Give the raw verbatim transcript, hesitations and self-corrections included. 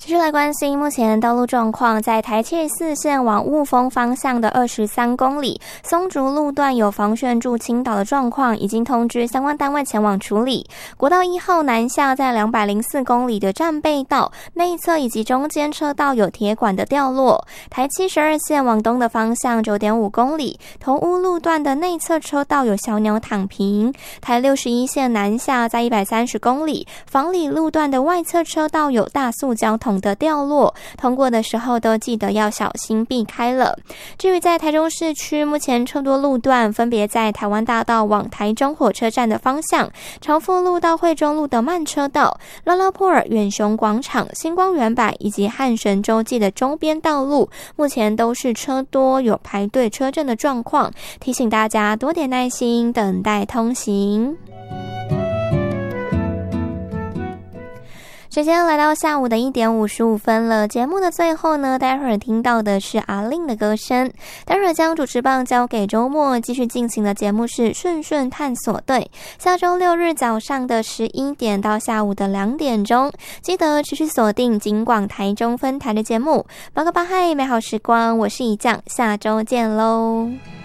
继续来关心目前道路状况，在台七十四线往雾峰方向的二十三公里松竹路段有防汛助倾倒的状况，已经通知相关单位前往处理。国道一号南下在两百零四公里的战备道内侧以及中间车道有铁管的掉落。台七十二线往东的方向 九点五公里头屋路段的内侧车道有小鸟躺平。台六十一线南下在一百三十公里房里路段的外侧车道有大塑胶桶的掉落，通过的时候都记得要小心避开了。至于在台中市区，目前车多路段分别在台湾大道往台中火车站的方向、朝富路到惠中路的慢车道、拉拉坡尔远雄广场、星光园百以及汉神洲际的周边道路，目前都是车多，有排队车阵的状况，提醒大家多点耐心等待通行。时间来到下午的一点五十五分了，节目的最后呢，待会儿听到的是阿令的歌声。待会儿将主持棒交给周末继续进行的节目是顺顺探索队，下周六日早上的十一点到下午的两点钟，记得持续锁定警广台中分台的节目。八个八嗨，美好时光，我是怡酱，下周见喽。